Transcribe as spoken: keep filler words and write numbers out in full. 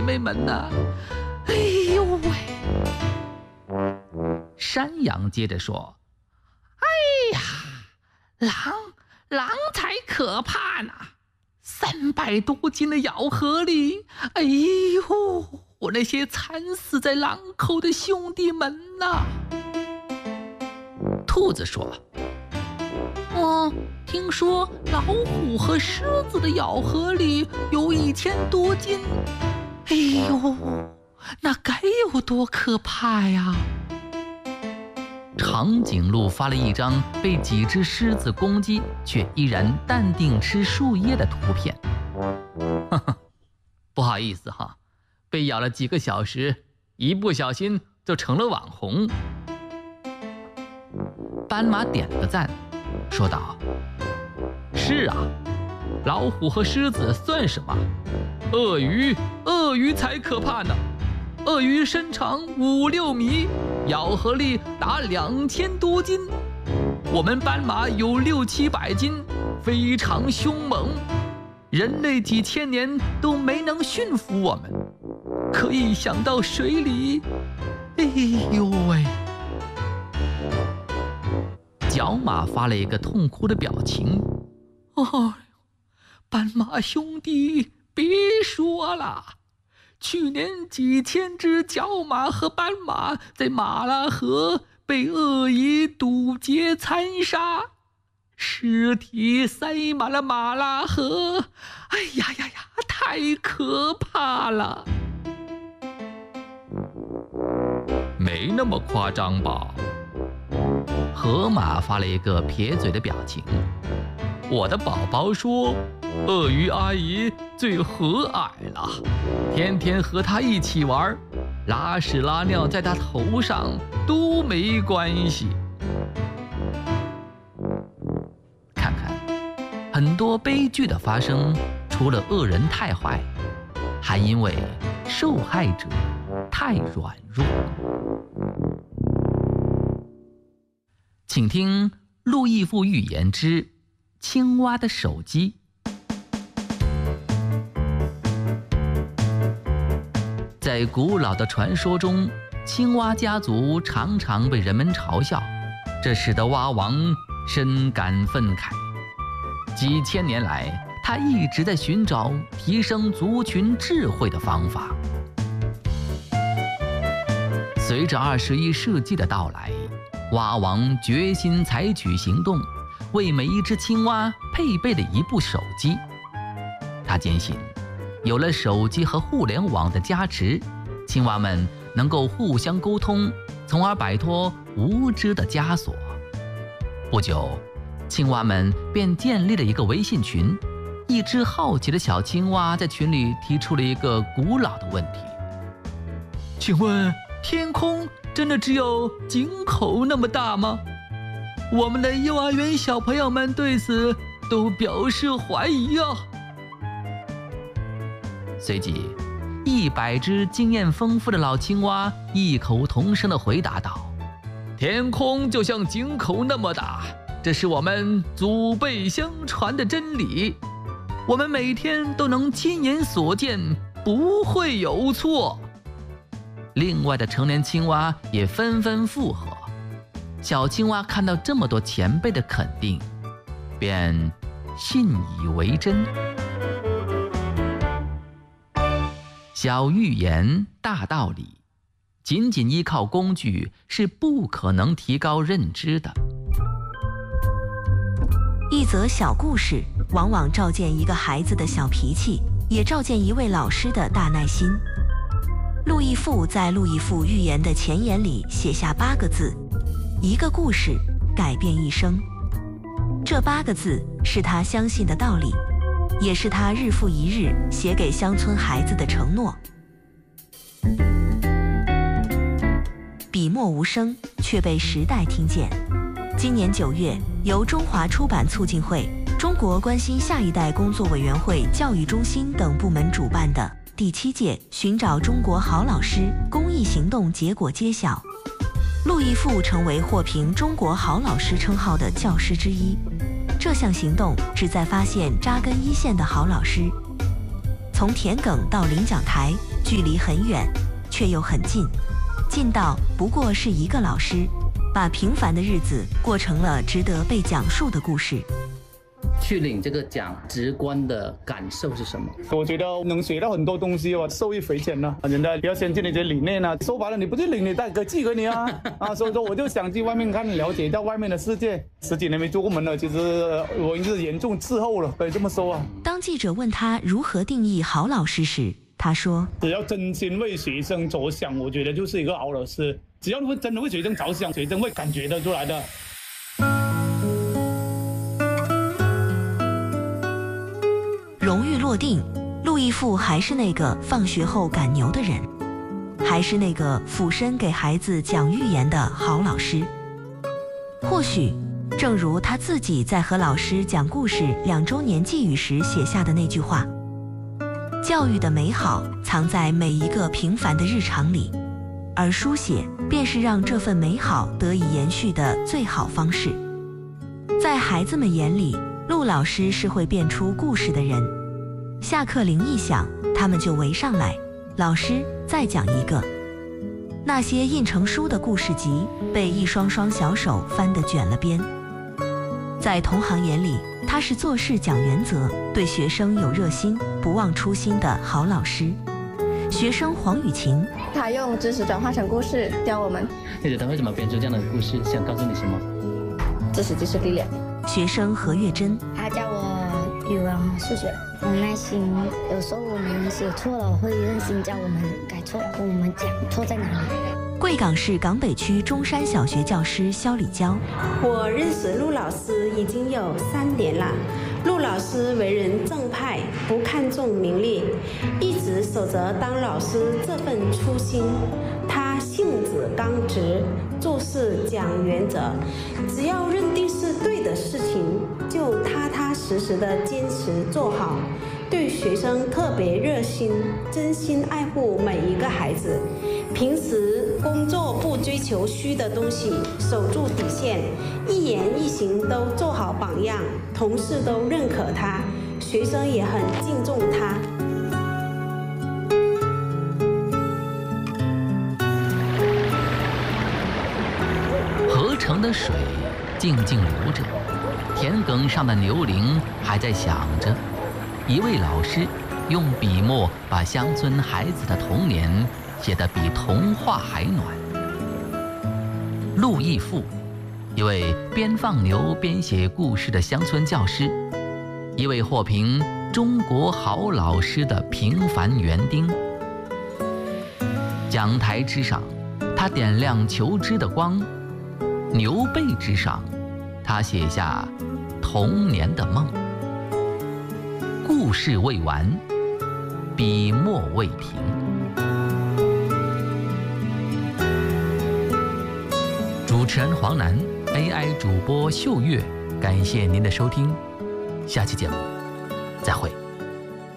妹们呐！哎呦喂！山羊接着说：“哎呀，狼，狼才可怕呢！三百多斤的咬合力，哎呦，我那些惨死在狼口的兄弟们呐！”兔子说：“嗯，听说老虎和狮子的咬合力有一千多斤，哎呦，那该有多可怕呀！”长颈鹿发了一张被几只狮子攻击却依然淡定吃树叶的图片。呵呵，不好意思哈，被咬了几个小时，一不小心就成了网红。斑马点了个赞，说道：“是啊，老虎和狮子算什么？鳄鱼，鳄鱼才可怕呢！鳄鱼身长五六米，咬合力达两千多斤。我们斑马有六七百斤，非常凶猛。人类几千年都没能驯服我们，可一想到水里，哎呦喂！”角马发了一个痛哭的表情。哦，斑马兄弟，别说了，去年几千只角马和斑马在马拉河被鳄鱼堵截残杀，尸体塞满了马拉河，哎呀呀呀，太可怕了！没那么夸张吧？河马发了一个撇嘴的表情。我的宝宝说，鳄鱼阿姨最和蔼了，天天和她一起玩，拉屎拉尿在她头上都没关系。看看，很多悲剧的发生，除了恶人太坏，还因为受害者太软弱。请听陆毅夫寓言之青蛙的手机。在古老的传说中，青蛙家族常常被人们嘲笑，这使得蛙王深感愤慨。几千年来，他一直在寻找提升族群智慧的方法。随着二十一世纪的到来，蛙王决心采取行动，为每一只青蛙配备了一部手机。他坚信，有了手机和互联网的加持，青蛙们能够互相沟通，从而摆脱无知的枷锁。不久，青蛙们便建立了一个微信群。一只好奇的小青蛙在群里提出了一个古老的问题：请问天空真的只有井口那么大吗？我们的幼儿园小朋友们对此都表示怀疑啊。随即，一百只经验丰富的老青蛙异口同声地回答道：天空就像井口那么大，这是我们祖辈相传的真理，我们每天都能亲眼所见，不会有错。另外的成年青蛙也纷纷附和。小青蛙看到这么多前辈的肯定，便信以为真。小寓言大道理，仅仅依靠工具是不可能提高认知的。 一则小故事往往照见一个孩子的小脾气，也照见一位老师的大耐心。陆毅夫在陆毅夫寓言的前言里写下八个字：一个故事改变一生。这八个字是他相信的道理，也是他日复一日写给乡村孩子的承诺。笔墨无声，却被时代听见。今年九月，由中华出版促进会、中国关心下一代工作委员会教育中心等部门主办的第七届寻找中国好老师公益行动结果揭晓，陆毅夫成为获评中国好老师称号的教师之一。这项行动旨在发现扎根一线的好老师，从田埂到领奖台， 距离很远，却又很近，近到不过是一个老师，把平凡的日子过成了值得被讲述的故事。 去领这个奖，直观的感受是什么？ 我觉得能学到很多东西哦，受益匪浅呢。人家比较先进的一些理念呢，说白了，你不去领，你带个寄给你啊啊！所以说，我就想去外面看，了解一下外面的世界。十几年没出过门了，其实我已经是严重滞后了，可以这么说啊。 当记者问他如何定义好老师时，他说：“ 只要真心为学生着想，我觉得就是一个好老师。只要你会真的为学生着想，学生会感觉得出来的。” 荣誉落定，陆毅父还是那个放学后赶牛的人，还是那个俯身给孩子讲寓言的好老师。或许，正如他自己在和老师讲故事两周年寄语时写下的那句话：“教育的美好藏在每一个平凡的日常里，而书写便是让这份美好得以延续的最好方式。”在孩子们眼里，陆老师是会变出故事的人。下课铃一响，他们就围上来，老师再讲一个。那些印成书的故事集被一双双小手翻得卷了边。在同行眼里，他是做事讲原则，对学生有热心，不忘初心的好老师。学生黄雨晴， 他用知识转化成故事教我们。 你觉得他为什么编出这样的故事？想告诉你什么？ 知识就是力量。 学生何月珍， 他教我语文和数学，有耐心，有时候我们写错了会认真教我们改错，跟我们讲错在哪里。 贵港市港北区中山小学教师肖礼娇， 我认识陆老师已经有三年了。陆老师为人正派，不看重名利，一直守着当老师这份初心。他性子刚直，做事讲原则，只要认定是对的事情，就踏踏实实的坚持做好。对学生特别热心，真心爱护每一个孩子。平时工作不追求虚的东西，守住底线，一言一行都做好榜样，同事都认可他，学生也很敬重他。 河城的水静静流着，田埂上的牛铃还在响着。一位老师用笔墨把乡村孩子的童年写得比童话还暖。陆毅父，一位边放牛边写故事的乡村教师，一位获评中国好老师的平凡园丁。讲台之上，他点亮求知的光；牛背之上，他写下童年的梦。故事未完，笔墨未停。主持人黄楠 ，A I 主播秀月，感谢您的收听，下期节目再会。